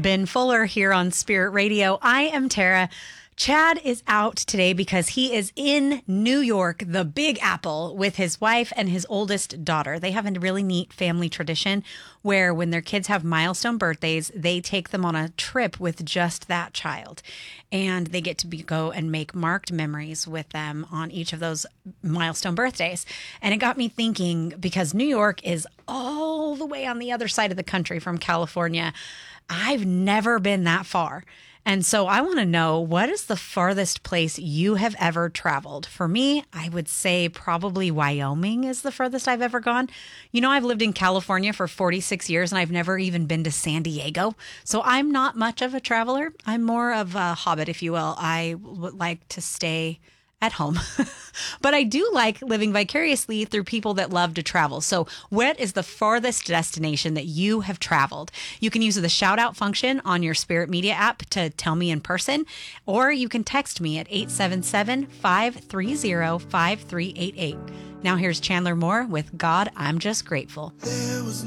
Ben Fuller here on Spirit Radio. I am Tara. Chad is out today because he is in New York, the Big Apple, with his wife and his oldest daughter. They have a really neat family tradition where when their kids have milestone birthdays, they take them on a trip with just that child. And they get to go and make marked memories with them on each of those milestone birthdays. And it got me thinking, because New York is all the way on the other side of the country from California. I've never been that far. And so I want to know, what is the farthest place you have ever traveled? For me, I would say probably Wyoming is the furthest I've ever gone. You know, I've lived in California for 46 years and I've never even been to San Diego. So I'm not much of a traveler. I'm more of a hobbit, if you will. I would like to stay at home. But I do like living vicariously through people that love to travel. So what is the farthest destination that you have traveled? You can use the shout out function on your Spirit Media app to tell me in person, or you can text me at 877-530-5388. Now here's Chandler Moore with God, I'm Just Grateful.